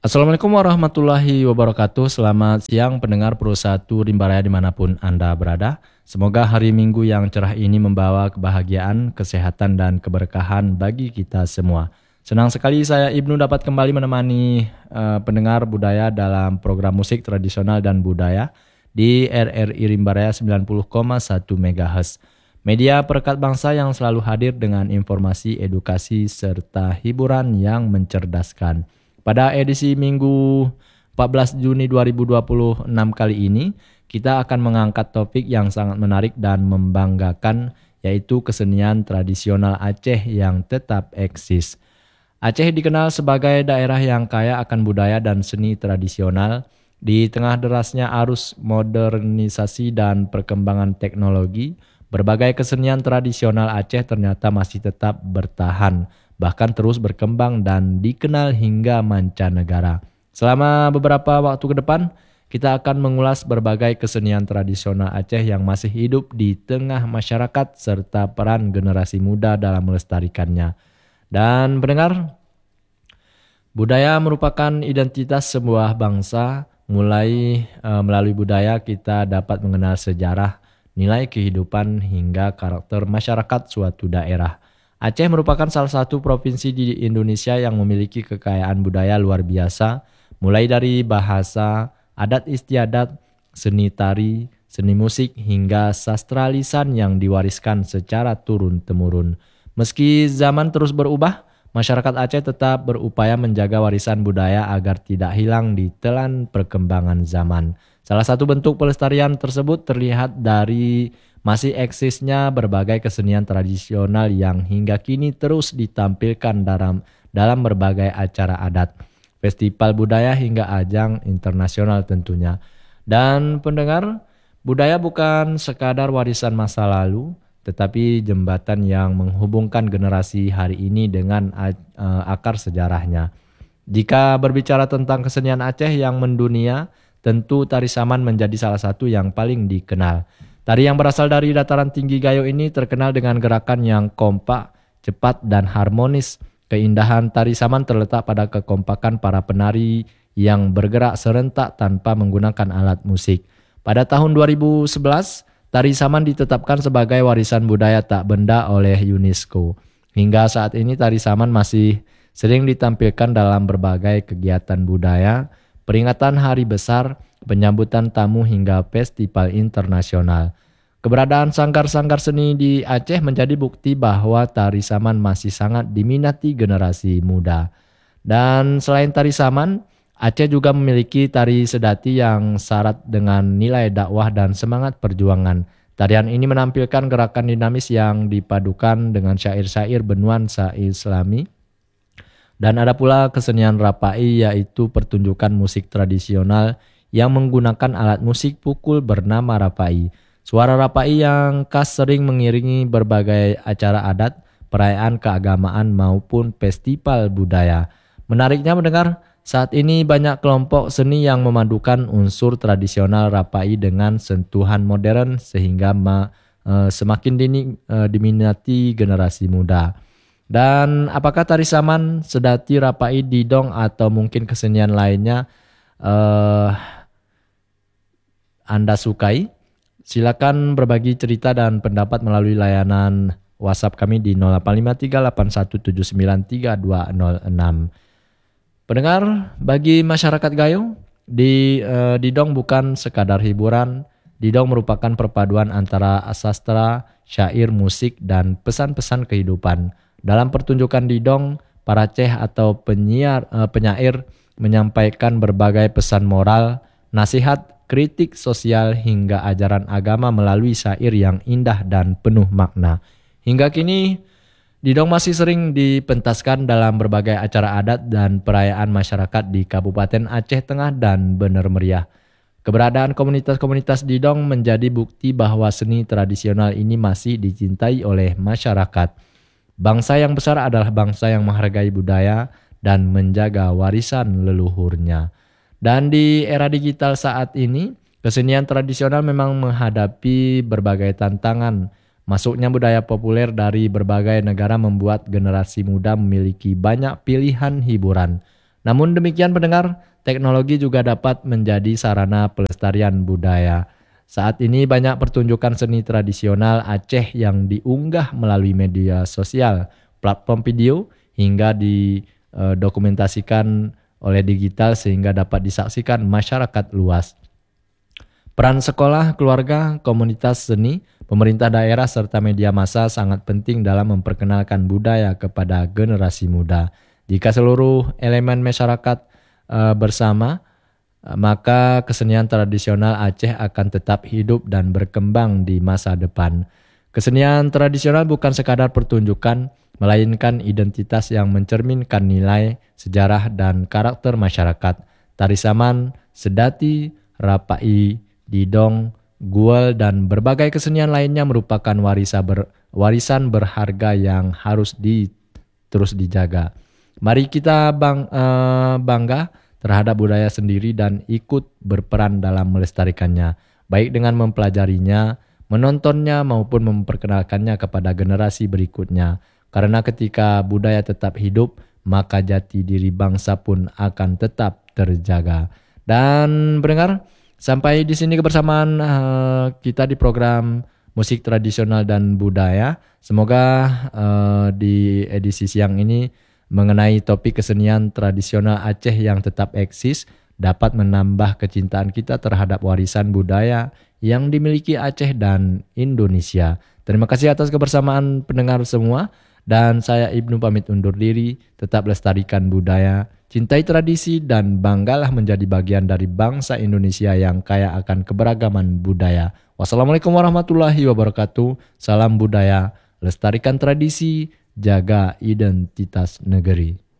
Assalamualaikum warahmatullahi wabarakatuh. Selamat siang pendengar Pro 1 Rimbaraya dimanapun Anda berada. Semoga hari Minggu yang cerah ini membawa kebahagiaan, kesehatan, dan keberkahan bagi kita semua. Senang sekali saya Ibnu dapat kembali menemani pendengar budaya dalam program musik tradisional dan budaya di RRI Rimbaraya 90,1 MHz. Media perekat bangsa yang selalu hadir dengan informasi, edukasi, serta hiburan yang mencerdaskan. Pada edisi Minggu 14 Juni 2026 kali ini, kita akan mengangkat topik yang sangat menarik dan membanggakan, yaitu kesenian tradisional Aceh yang tetap eksis. Aceh dikenal sebagai daerah yang kaya akan budaya dan seni tradisional. Di tengah derasnya arus modernisasi dan perkembangan teknologi, berbagai kesenian tradisional Aceh ternyata masih tetap bertahan, bahkan terus berkembang dan dikenal hingga mancanegara. Selama beberapa waktu ke depan, kita akan mengulas berbagai kesenian tradisional Aceh yang masih hidup di tengah masyarakat serta peran generasi muda dalam melestarikannya. Dan pendengar, budaya merupakan identitas sebuah bangsa. Melalui budaya kita dapat mengenal sejarah, nilai kehidupan hingga karakter masyarakat suatu daerah. Aceh merupakan salah satu provinsi di Indonesia yang memiliki kekayaan budaya luar biasa, mulai dari bahasa, adat istiadat, seni tari, seni musik, hingga sastra lisan yang diwariskan secara turun-temurun. Meski zaman terus berubah, masyarakat Aceh tetap berupaya menjaga warisan budaya agar tidak hilang di telan perkembangan zaman. Salah satu bentuk pelestarian tersebut terlihat dari masih eksisnya berbagai kesenian tradisional yang hingga kini terus ditampilkan dalam berbagai acara adat, festival budaya hingga ajang internasional tentunya. Dan pendengar, budaya bukan sekadar warisan masa lalu, tetapi jembatan yang menghubungkan generasi hari ini dengan akar sejarahnya. Jika berbicara tentang kesenian Aceh yang mendunia, tentu tari saman menjadi salah satu yang paling dikenal. Tari yang berasal dari dataran tinggi Gayo ini terkenal dengan gerakan yang kompak, cepat, dan harmonis. Keindahan tari saman terletak pada kekompakan para penari yang bergerak serentak tanpa menggunakan alat musik. Pada tahun 2011, tari saman ditetapkan sebagai warisan budaya tak benda oleh UNESCO. Hingga saat ini tari saman masih sering ditampilkan dalam berbagai kegiatan budaya, peringatan hari besar, penyambutan tamu hingga festival internasional. Keberadaan sanggar-sanggar seni di Aceh menjadi bukti bahwa tari saman masih sangat diminati generasi muda. Dan selain tari saman, Aceh juga memiliki tari sedati yang syarat dengan nilai dakwah dan semangat perjuangan. Tarian ini menampilkan gerakan dinamis yang dipadukan dengan syair-syair bernuansa Islami. Dan ada pula kesenian Rapai, yaitu pertunjukan musik tradisional yang menggunakan alat musik pukul bernama Rapai. Suara Rapai yang khas sering mengiringi berbagai acara adat, perayaan keagamaan maupun festival budaya. Menariknya mendengar, saat ini banyak kelompok seni yang memadukan unsur tradisional Rapai dengan sentuhan modern sehingga semakin diminati generasi muda. Dan apakah tari saman, sedati, Rapai, didong, atau mungkin kesenian lainnya Anda sukai? Silakan berbagi cerita dan pendapat melalui layanan WhatsApp kami di 085381793206. Pendengar, bagi masyarakat Gayo, didong bukan sekadar hiburan. Didong merupakan perpaduan antara sastra, syair, musik, dan pesan-pesan kehidupan. Dalam pertunjukan didong, para ceh atau penyair menyampaikan berbagai pesan moral, nasihat, kritik sosial, hingga ajaran agama melalui syair yang indah dan penuh makna. Hingga kini, didong masih sering dipentaskan dalam berbagai acara adat dan perayaan masyarakat di Kabupaten Aceh Tengah dan Bener Meriah. Keberadaan komunitas-komunitas didong menjadi bukti bahwa seni tradisional ini masih dicintai oleh masyarakat. Bangsa yang besar adalah bangsa yang menghargai budaya dan menjaga warisan leluhurnya. Dan di era digital saat ini, kesenian tradisional memang menghadapi berbagai tantangan. Masuknya budaya populer dari berbagai negara membuat generasi muda memiliki banyak pilihan hiburan. Namun demikian pendengar, teknologi juga dapat menjadi sarana pelestarian budaya. Saat ini banyak pertunjukan seni tradisional Aceh yang diunggah melalui media sosial, platform video, hingga didokumentasikan oleh digital sehingga dapat disaksikan masyarakat luas. Peran sekolah, keluarga, komunitas seni, pemerintah daerah, serta media massa sangat penting dalam memperkenalkan budaya kepada generasi muda. Jika seluruh elemen masyarakat bersama, maka kesenian tradisional Aceh akan tetap hidup dan berkembang di masa depan. Kesenian tradisional bukan sekadar pertunjukan, melainkan identitas yang mencerminkan nilai, sejarah, dan karakter masyarakat. Tari Saman, Sedati, Rapai, Didong, Guel, dan berbagai kesenian lainnya merupakan warisan berharga yang harus terus dijaga. Mari kita bangga terhadap budaya sendiri dan ikut berperan dalam melestarikannya, baik dengan mempelajarinya, menontonnya, maupun memperkenalkannya kepada generasi berikutnya. Karena ketika budaya tetap hidup, maka jati diri bangsa pun akan tetap terjaga. Dan pendengar, sampai di sini kebersamaan kita di program Musik Tradisional dan Budaya. Semoga di edisi siang ini mengenai topik kesenian tradisional Aceh yang tetap eksis dapat menambah kecintaan kita terhadap warisan budaya yang dimiliki Aceh dan Indonesia. Terima kasih atas kebersamaan pendengar semua, dan saya Ibnu pamit undur diri. Tetap lestarikan budaya, cintai tradisi, dan banggalah menjadi bagian dari bangsa Indonesia yang kaya akan keberagaman budaya. Wassalamualaikum warahmatullahi wabarakatuh. Salam budaya, lestarikan tradisi, jaga identitas negeri.